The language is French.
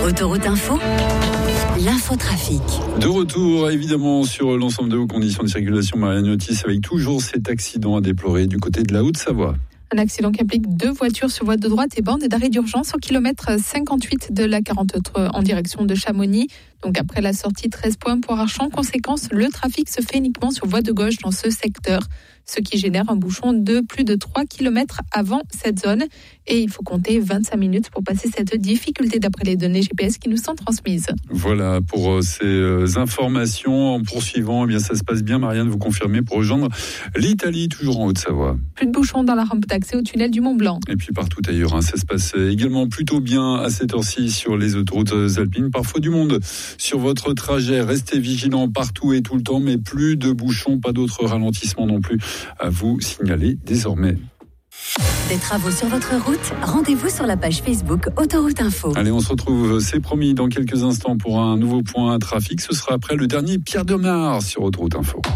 Autoroute Info, l'infotrafic. De retour évidemment sur l'ensemble de vos conditions de circulation, Marianne Otis, avec toujours cet accident à déplorer du côté de la Haute-Savoie. Un accident qui implique 2 voitures sur voie de droite et bande d'arrêt d'urgence au kilomètre 58 de la 43 en direction de Chamonix. Donc après la sortie 13 points pour Archamps, conséquence, le trafic se fait uniquement sur voie de gauche dans ce secteur, ce qui génère un bouchon de plus de 3 km avant cette zone. Et il faut compter 25 minutes pour passer cette difficulté d'après les données GPS qui nous sont transmises. Voilà pour ces informations. En poursuivant, eh bien, ça se passe bien, Marianne, vous confirmez, pour rejoindre l'Italie, toujours en Haute-Savoie. Plus de bouchons dans la rampe d'accès au tunnel du Mont-Blanc. Et puis partout ailleurs, hein, ça se passe également plutôt bien à cette heure-ci sur les autoroutes alpines. Parfois du monde sur votre trajet. Restez vigilants partout et tout le temps, mais plus de bouchons, pas d'autres ralentissements non plus à vous signaler désormais. Des travaux sur votre route, rendez-vous sur la page Facebook Autoroute Info. Allez, on se retrouve, c'est promis, dans quelques instants pour un nouveau point trafic. Ce sera après le dernier Pierre Demar sur Autoroute Info.